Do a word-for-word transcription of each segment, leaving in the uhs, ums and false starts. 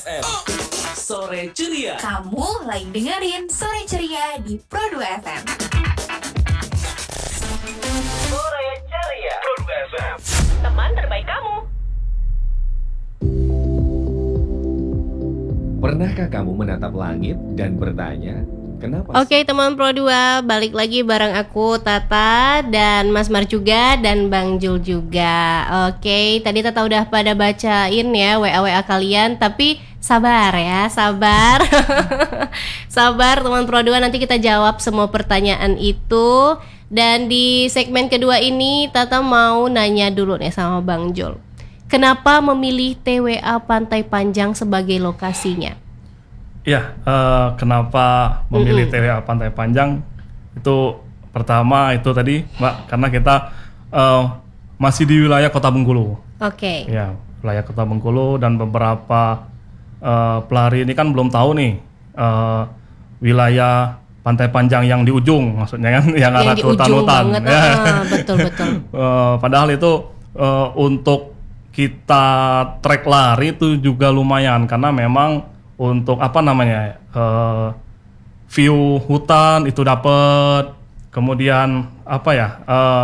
F M Sore Ceria. Kamu lagi dengerin Sore Ceria di Pro dua F M. Sore Ceria. Pro dua F M. Teman terbaik kamu. Pernahkah kamu menatap langit dan bertanya, kenapa? Oke teman Pro dua, balik lagi bareng aku Tata dan Mas Mar juga dan Bang Jul juga. Oke, tadi Tata udah pada bacain ya W A W A kalian, tapi sabar ya, sabar. Sabar teman Pro dua, nanti kita jawab semua pertanyaan itu. Dan di segmen kedua ini Tata mau nanya dulu nih sama Bang Jul. Kenapa memilih T W A Pantai Panjang sebagai lokasinya? Ya, uh, kenapa memilih Mm-mm. T W A Pantai Panjang? Itu pertama itu tadi, Mbak, karena kita uh, masih di wilayah Kota Bengkulu. Oke. Ya, wilayah Kota Bengkulu dan beberapa uh, pelari ini kan belum tahu nih uh, wilayah Pantai Panjang yang di ujung, maksudnya kan yang arah Yang ke di ujung hutan-hutan. banget, Ya. ah, betul betul. Uh, padahal itu uh, untuk kita trek lari itu juga lumayan karena memang untuk apa namanya uh, view hutan itu dapat, kemudian apa ya uh,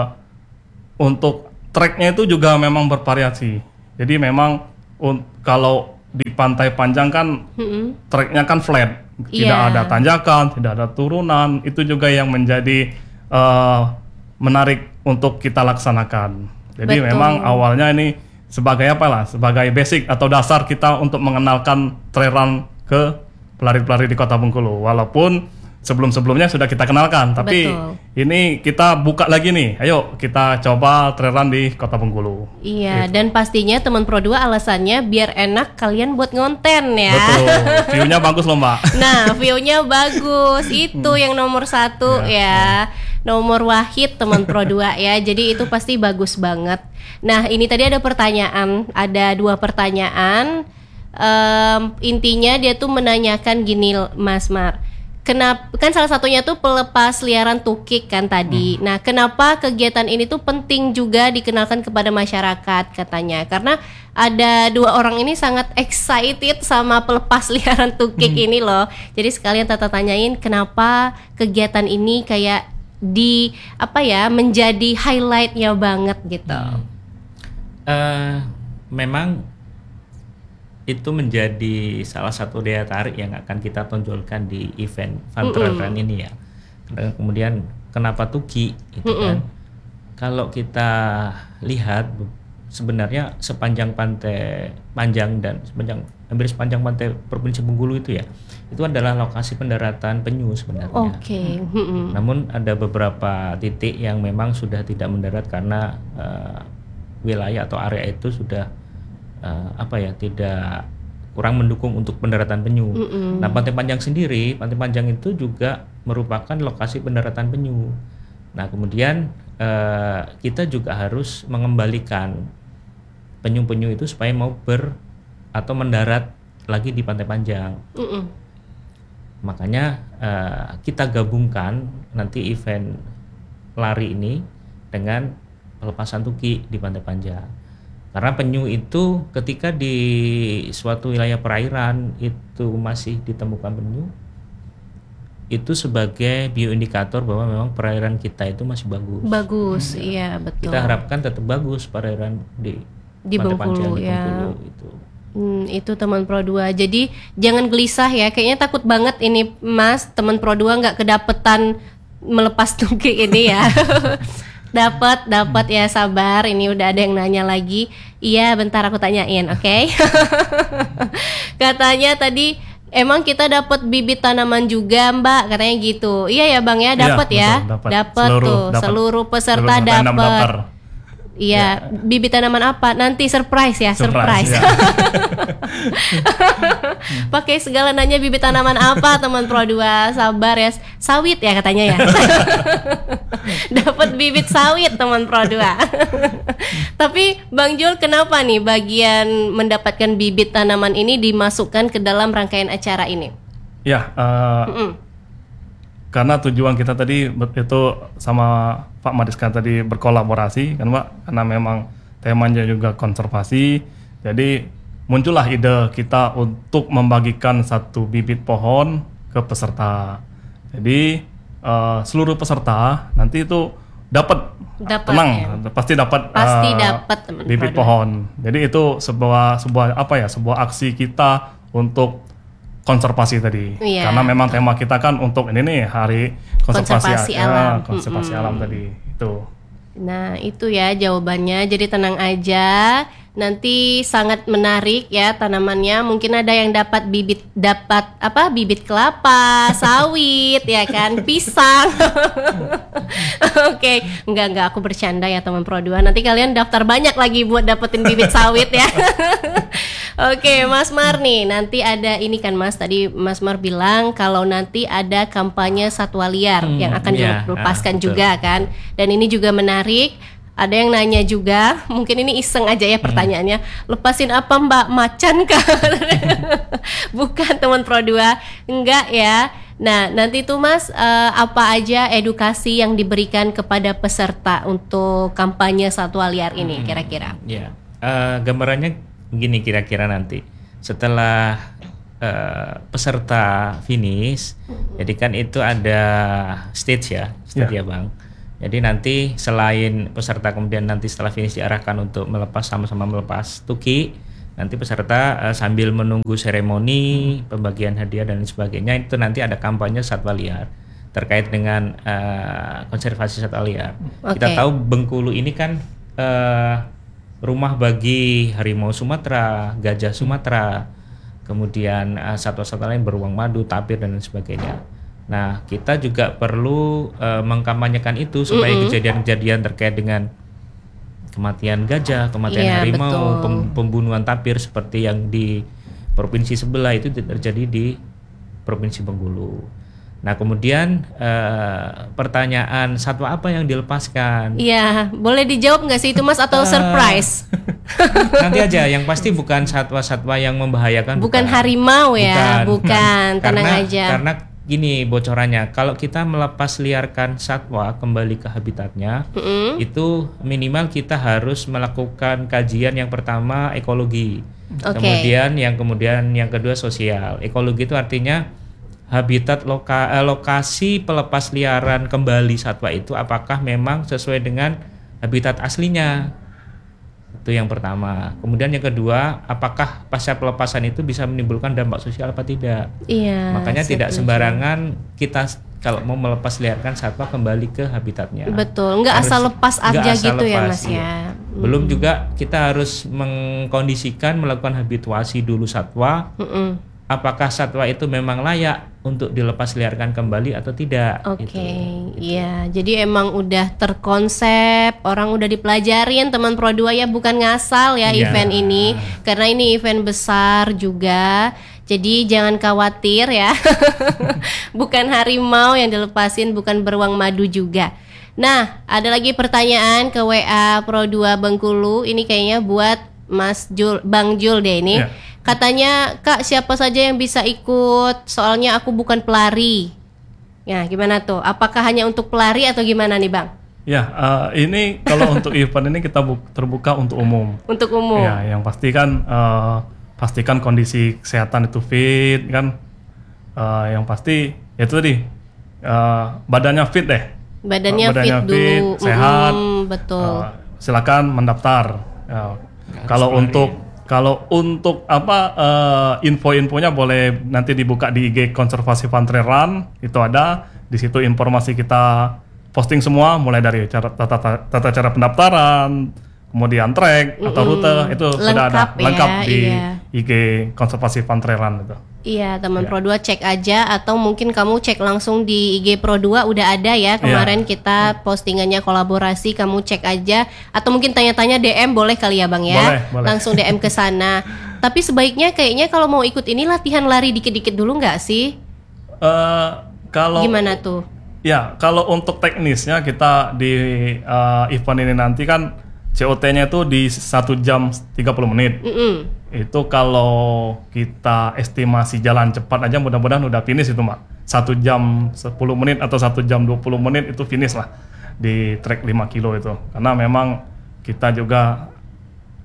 untuk treknya itu juga memang bervariasi. Jadi memang un- kalau di Pantai Panjang kan Mm-mm. treknya kan flat, tidak Iya. ada tanjakan, tidak ada turunan. Itu juga yang menjadi uh, menarik untuk kita laksanakan. Jadi Betul. memang awalnya ini sebagai apa lah, sebagai basic atau dasar kita untuk mengenalkan trail run ke pelari-pelari di Kota Bengkulu. Walaupun sebelum-sebelumnya sudah kita kenalkan, tapi Betul. ini kita buka lagi nih. Ayo kita coba trail run di Kota Bengkulu. Iya, Gitu. dan pastinya teman Pro dua alasannya biar enak kalian buat ngonten ya. Betul, view-nya bagus loh, Mbak. Nah, view-nya bagus. Itu yang nomor satu ya. Nomor wahid teman Pro dua ya. Jadi itu pasti bagus banget. Nah, ini tadi ada pertanyaan, ada dua pertanyaan. Em, intinya dia tuh menanyakan gini, Mas Mar. Kenapa kan salah satunya tuh pelepas liaran tukik kan tadi. Nah, kenapa kegiatan ini tuh penting juga dikenalkan kepada masyarakat katanya? Karena ada dua orang ini sangat excited sama pelepas liaran tukik ini loh. Jadi sekalian Tata tanyain kenapa kegiatan ini kayak di apa ya menjadi highlightnya banget gitu. Eh, memang itu menjadi salah satu daya tarik yang akan kita tonjolkan di event Fun Trail Mm-mm. Run ini ya. Dan kemudian kenapa Tuki gitu Mm-mm. kan? Kalau kita lihat sebenarnya sepanjang pantai panjang dan sepanjang hampir sepanjang pantai Provinsi Bengkulu itu ya, itu adalah lokasi pendaratan penyu sebenarnya. Oke. Mm-mm. Namun ada beberapa titik yang memang sudah tidak mendarat karena eh, wilayah atau area itu sudah uh, apa ya tidak kurang mendukung untuk pendaratan penyu. Mm-mm. Nah, Pantai Panjang sendiri, Pantai Panjang itu juga merupakan lokasi pendaratan penyu. Nah, kemudian uh, kita juga harus mengembalikan penyu-penyu itu supaya mau ber atau mendarat lagi di Pantai Panjang. Mm-mm. Makanya uh, kita gabungkan nanti event lari ini dengan pelepasan tuki di Pantai Panjang. Karena penyu itu ketika di suatu wilayah perairan itu masih ditemukan penyu, itu sebagai bioindikator bahwa memang perairan kita itu masih bagus. Bagus, iya betul. Kita harapkan tetap bagus perairan di, Di Pantai Bengkulu, Panjang di ya. Bengkulu itu. Hmm, itu teman Pro dua. Jadi jangan gelisah ya. Kayaknya takut banget ini Mas, teman Pro dua nggak kedapetan melepas tukik ini ya. Dapat, dapat ya, sabar. Ini udah ada yang nanya lagi. Iya, bentar aku tanyain, oke? Katanya tadi emang kita dapat bibit tanaman juga, Mbak, katanya gitu. Iya ya, Bang ya, dapat Iya, ya. betul, dapat. Dapat Seluruh- tuh, dapat. seluruh peserta Seluruh tandem dapat. daftar. Iya, bibit tanaman apa? Nanti surprise ya, surprise. Surprise, ya. Pakai segala nanya bibit tanaman apa teman Pro dua, sabar ya. Sawit ya katanya ya. Dapat bibit sawit teman Pro dua. Tapi Bang Jul, kenapa nih bagian mendapatkan bibit tanaman ini dimasukkan ke dalam rangkaian acara ini? Ya, uh, Mm-mm. karena tujuan kita tadi ber- itu sama Pak Mariska tadi berkolaborasi kan Pak, karena memang temanya juga konservasi. Jadi muncullah ide kita untuk membagikan satu bibit pohon ke peserta. Jadi uh, seluruh peserta nanti itu dapat, Dapat, tenang, ya. pasti dapat Pasti uh, dapat, teman bibit Pro dua. pohon. Jadi itu sebuah sebuah apa ya, sebuah aksi kita untuk konservasi tadi. Iya. Karena memang tema kita kan untuk ini nih hari konservasi, Konservasi ya, alam. konservasi Mm-mm. alam tadi itu. Nah, itu ya jawabannya. Jadi tenang aja. Nanti sangat menarik ya tanamannya. Mungkin ada yang dapat bibit dapat apa? Bibit kelapa, sawit ya kan, pisang. Oke, enggak enggak aku bercanda ya teman Pro dua. Nanti kalian daftar banyak lagi buat dapetin bibit sawit ya. Oke, Mas Mar nih, nanti ada ini kan Mas, tadi Mas Mar bilang kalau nanti ada kampanye satwa liar Hmm, yang akan iya, dilepaskan ah, juga kan. Dan ini juga menarik. Ada yang nanya juga, mungkin ini iseng aja ya pertanyaannya. Lepasin apa Mbak? Macan kah? Bukan teman Pro dua, enggak ya. Nah, nanti tuh Mas, eh, apa aja edukasi yang diberikan kepada peserta untuk kampanye satwa liar ini kira-kira? Ya, eh, gambarannya begini kira-kira nanti. Setelah eh, peserta finish, jadi kan itu ada stage ya, stage Ya. ya Bang. Jadi nanti selain peserta kemudian nanti setelah finish diarahkan untuk melepas sama-sama melepas tuki, nanti peserta eh, sambil menunggu seremoni pembagian hadiah dan lain sebagainya itu nanti ada kampanye satwa liar terkait dengan eh, konservasi satwa liar. Kita Oke. tahu Bengkulu ini kan eh, rumah bagi harimau Sumatera, gajah Sumatera, kemudian eh, satwa-satwa lain beruang madu, tapir dan lain sebagainya. Nah, kita juga perlu uh, mengkampanyekan itu supaya Mm-mm. kejadian-kejadian terkait dengan kematian gajah, kematian Iya, harimau, betul. pem- pembunuhan tapir seperti yang di provinsi sebelah itu terjadi di provinsi Bengkulu. Nah, kemudian uh, pertanyaan satwa apa yang dilepaskan? Iya, boleh dijawab nggak sih itu Mas atau Ah. surprise? Nanti aja, yang pasti bukan satwa-satwa yang membahayakan. Bukan harimau ya, bukan, tenang karena, aja. Karena gini bocorannya, kalau kita melepas liarkan satwa kembali ke habitatnya, Mm-mm. itu minimal kita harus melakukan kajian yang pertama ekologi, Oke. kemudian yang kemudian yang kedua sosial. Ekologi itu artinya habitat loka, eh, lokasi pelepas liaran kembali satwa itu apakah memang sesuai dengan habitat aslinya. Itu yang pertama. Kemudian yang kedua, apakah pasca pelepasan itu bisa menimbulkan dampak sosial apa tidak? Iya. Makanya tidak setuju. sembarangan kita s- kalau mau melepas liarkan satwa kembali ke habitatnya. Betul, nggak Harus- asal lepas nggak aja asal gitu ya lepas, Mas iya. ya. Belum juga kita harus mengkondisikan melakukan habituasi dulu satwa. Mm-mm. Apakah satwa itu memang layak untuk dilepas liarkan kembali atau tidak? Oke, gitu. iya. Jadi emang udah terkonsep, orang udah dipelajarin teman Pro dua ya, bukan ngasal ya Iya. event ini. Karena ini event besar juga. Jadi jangan khawatir ya. Bukan harimau yang dilepasin, bukan beruang madu juga. Nah, ada lagi pertanyaan ke W A Pro dua Bengkulu. Ini kayaknya buat Mas Jul, Bang Jul deh ini. Iya. Katanya, Kak, siapa saja yang bisa ikut? Soalnya aku bukan pelari. Ya, gimana tuh? Apakah hanya untuk pelari atau gimana nih, Bang? Ya, eh, ini kalau untuk event ini kita bu- terbuka untuk umum. Untuk umum. Ya, yang pasti kan eh, pastikan kondisi kesehatan itu fit kan. Eh, yang pasti ya itu tadi eh, badannya fit deh. Badannya, Badannya fit dulu. sehat. Mm, betul. Eh, silakan mendaftar. Ya, kalau untuk kalau untuk apa eh, info-infonya boleh nanti dibuka di I G Konservasi Pantreran, itu ada di situ informasi kita posting semua mulai dari cara tata, tata cara pendaftaran, kemudian track atau rute itu sudah ada Lengkap ya, lengkap di iya. I G Konservasi Pantreran itu. Iya, teman Ya. Pro dua cek aja atau mungkin kamu cek langsung di I G Pro dua udah ada ya. Kemarin Iya. kita postingannya kolaborasi, kamu cek aja atau mungkin tanya-tanya D M boleh kali ya, Bang ya. Boleh, boleh. Langsung D M ke sana. Tapi sebaiknya kayaknya kalau mau ikut ini latihan lari dikit-dikit dulu nggak sih? Eh, kalau Gimana tuh? Ya, kalau untuk teknisnya kita di eh, event ini nanti kan C O T-nya itu di satu jam tiga puluh menit. Mm-mm. Itu kalau kita estimasi jalan cepat aja mudah-mudahan udah finish itu, Mbak. satu jam sepuluh menit atau satu jam dua puluh menit itu finish lah di trek lima kilo itu. Karena memang kita juga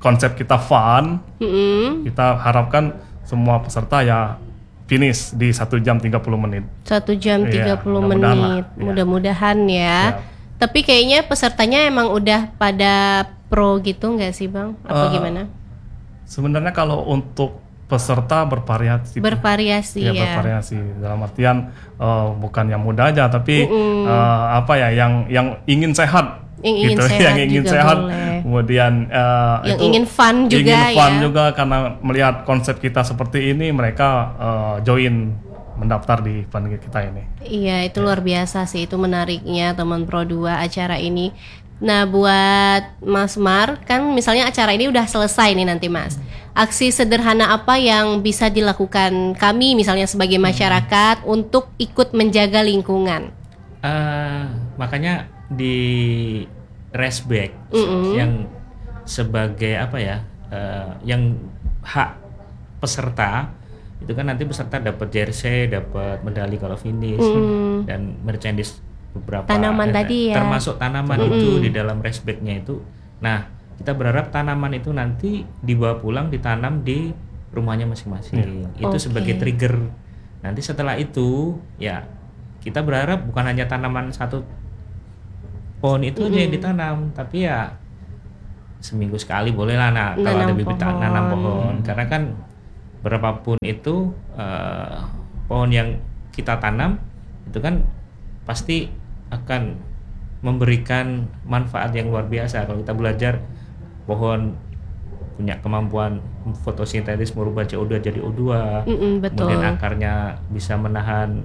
konsep kita fun, Mm-mm. kita harapkan semua peserta ya finish di satu jam tiga puluh menit. Satu jam Iya, tiga puluh mudah-mudahan lah. menit, Iya. mudah-mudahan ya. Siap. Tapi kayaknya pesertanya emang udah pada pro gitu nggak sih bang? Apa Eh, gimana? Sebenarnya kalau untuk peserta bervariasi. Bervariasi ya, ya. bervariasi dalam artian eh, bukan yang muda aja, tapi Mm-mm. eh, apa ya, yang yang ingin sehat. Yang ingin gitu. sehat yang ingin juga sehat, boleh. kemudian eh, Yang itu ingin fun juga ingin fun ya. juga karena melihat konsep kita seperti ini, mereka eh, join mendaftar di fun kita ini. Iya, itu luar biasa sih, itu menariknya teman Pro dua acara ini. Nah, buat Mas Mar, kan misalnya acara ini udah selesai nih nanti Mas. Aksi sederhana apa yang bisa dilakukan kami misalnya sebagai masyarakat untuk ikut menjaga lingkungan? Eh, makanya di Resback Mm-mm. yang sebagai apa ya, eh, yang hak peserta itu kan nanti peserta dapat jersey, dapat medali kalau finish Mm. dan merchandise beberapa Tanaman eh, tadi ya. termasuk tanaman Mm-mm. itu di dalam Resbacknya itu. Nah, kita berharap tanaman itu nanti dibawa pulang ditanam di rumahnya masing-masing. Itu Oke. sebagai trigger. Nanti setelah itu ya kita berharap bukan hanya tanaman satu pohon itu aja yang ditanam, tapi ya seminggu sekali boleh lah nah, kalau Nanam ada bibit ta- pohon. nanam pohon, karena kan berapapun itu eh, pohon yang kita tanam itu kan pasti akan memberikan manfaat yang luar biasa. Kalau kita belajar pohon punya kemampuan fotosintesis merubah C O dua jadi O dua, Mm-mm, betul. kemudian akarnya bisa menahan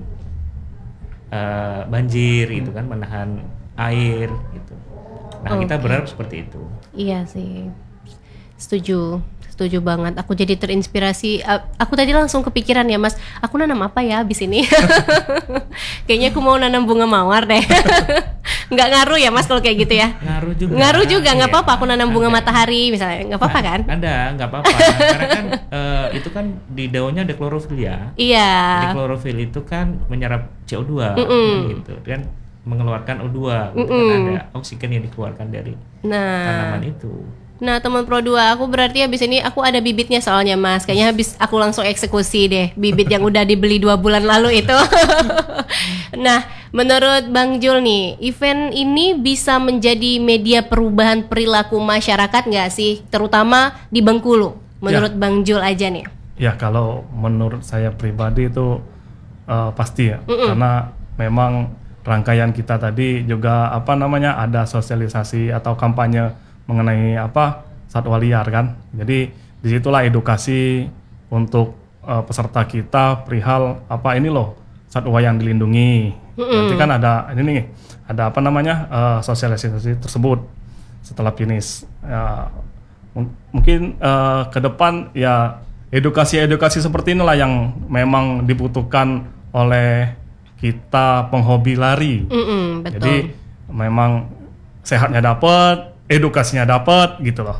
eh, banjir gitu kan, menahan air gitu. Nah, kita Oke. berharap seperti itu. Iya sih, setuju, setuju banget. Aku jadi terinspirasi. A- Aku tadi langsung kepikiran ya Mas, aku nanam apa ya abis ini? Kayaknya aku mau nanam bunga mawar deh. Nggak ngaruh ya Mas kalau kayak gitu ya? Ngaruh juga. Ngaruh juga, nggak Iya, apa-apa. Aku nanam bunga ada. matahari misalnya, nggak apa-apa kan? Ada, nggak apa-apa. Karena kan eh, itu kan di daunnya ada klorofil ya. Jadi Iya. klorofil itu kan menyerap C O dua Mm-mm. gitu kan, mengeluarkan O dua gitu kan, Mm-mm. ada oksigen yang dikeluarkan dari Nah, tanaman itu. nah teman Pro dua aku berarti habis ini aku ada bibitnya soalnya Mas. Kayaknya habis aku langsung eksekusi deh bibit yang udah dibeli dua bulan lalu itu. Nah, menurut Bang Jul nih, event ini bisa menjadi media perubahan perilaku masyarakat nggak sih? Terutama di Bengkulu. Menurut Bang Jul aja nih. Ya, kalau menurut saya pribadi itu eh, pasti ya, karena memang rangkaian kita tadi juga apa namanya ada sosialisasi atau kampanye mengenai apa satwa liar kan. Jadi disitulah edukasi untuk eh, peserta kita perihal apa ini loh satwa yang dilindungi. Nanti kan ada ini nih, ada apa namanya eh, sosialisasi tersebut setelah finish. Ya, mung- mungkin eh, ke depan ya edukasi-edukasi seperti inilah yang memang dibutuhkan oleh kita penghobi lari. Mm-mm, betul. Jadi memang sehatnya dapat, edukasinya dapat gitu loh.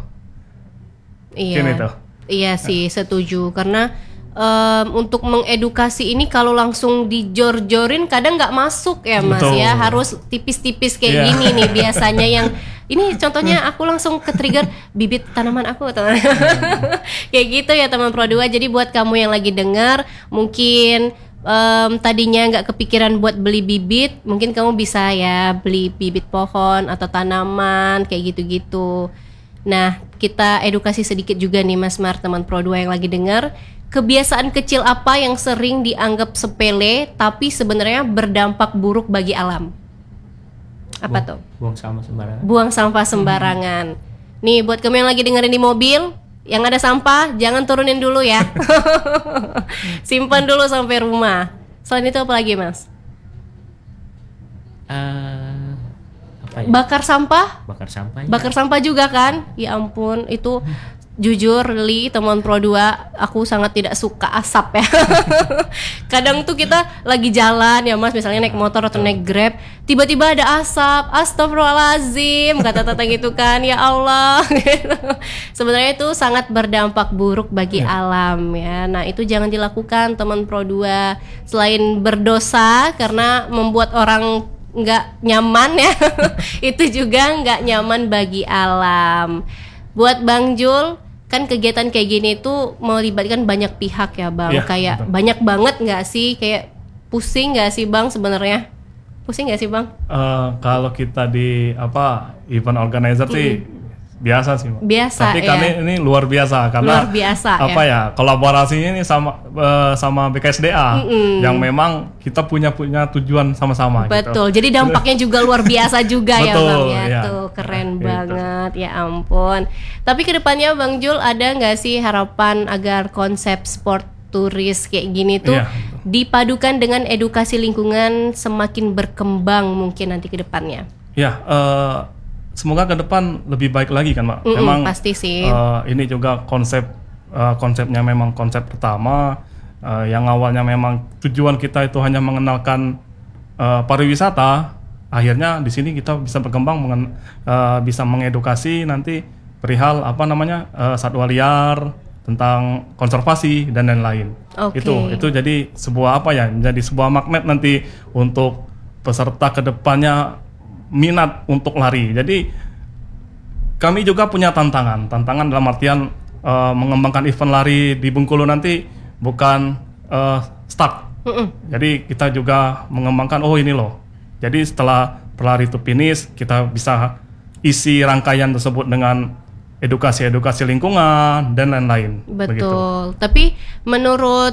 Iya. Mungkin itu. Iya sih, setuju. Karena em, untuk mengedukasi ini kalau langsung dijor-jorin kadang nggak masuk ya Mas Betul. ya. Harus tipis-tipis kayak Iya. gini nih biasanya yang ini contohnya aku langsung ke trigger bibit tanaman aku teman. Kayak gitu ya teman Pro dua. Jadi buat kamu yang lagi dengar mungkin em, tadinya nggak kepikiran buat beli bibit, mungkin kamu bisa ya beli bibit pohon atau tanaman kayak gitu-gitu. Nah, kita edukasi sedikit juga nih Mas Mar, teman Pro dua yang lagi dengar. Kebiasaan kecil apa yang sering dianggap sepele tapi sebenarnya berdampak buruk bagi alam? Apa tuh? Buang sampah sembarangan. Buang sampah sembarangan. Nih, buat kamu yang lagi dengerin di mobil, yang ada sampah jangan turunin dulu ya. Simpan dulu sampai rumah. Selain itu apa lagi, Mas? Eh, apa ya? Bakar sampah? Bakar sampah. ya. Bakar sampah juga kan? Ya ampun, itu jujur Li, teman Pro dua, aku sangat tidak suka asap ya. Kadang tuh kita lagi jalan ya Mas, misalnya naik motor atau naik Grab, tiba-tiba ada asap. Astagfirullahaladzim, kata Tatang gitu kan. Ya Allah. Sebenarnya itu sangat berdampak buruk bagi alam ya. Nah, itu jangan dilakukan teman Pro dua. Selain berdosa karena membuat orang nggak nyaman ya, itu juga nggak nyaman bagi alam. Buat Bang Jul, kan kegiatan kayak gini tuh melibatkan banyak pihak ya Bang. Iya, Kayak betul. banyak banget nggak sih? Kayak pusing nggak sih Bang sebenarnya? Pusing nggak sih Bang? Eh, kalau kita di apa event organizer sih biasa sih, Mbak. Biasa, Tapi ya. kami ini luar biasa Luar karena biasa, apa ya, kolaborasinya ini sama eh, sama B K S D A yang memang kita punya punya tujuan sama-sama. Betul. Gitu. Jadi dampaknya juga luar biasa juga ya Betul, Bang ya. iya. Tuh keren Gitu. banget ya ampun. Tapi kedepannya Bang Jul ada nggak sih harapan agar konsep sport turis kayak gini tuh Iya. dipadukan dengan edukasi lingkungan semakin berkembang mungkin nanti ke depannya? Ya, eh, semoga ke depan lebih baik lagi kan, Mbak. Mm-mm, Memang pasti sih. eh, ini juga konsep eh, konsepnya memang konsep pertama eh, yang awalnya memang tujuan kita itu hanya mengenalkan eh, pariwisata, akhirnya di sini kita bisa berkembang mengen- eh, bisa mengedukasi nanti perihal apa namanya eh, satwa liar, tentang konservasi dan lain-lain. Oke. Itu itu jadi sebuah apa ya? Menjadi sebuah magnet nanti untuk peserta ke depannya minat untuk lari. Jadi kami juga punya tantangan. Tantangan dalam artian eh, mengembangkan event lari di Bengkulu nanti bukan eh, start. Jadi kita juga mengembangkan oh ini loh. Jadi setelah pelari itu finish, kita bisa isi rangkaian tersebut dengan edukasi-edukasi lingkungan dan lain-lain. Betul. Begitu. Tapi menurut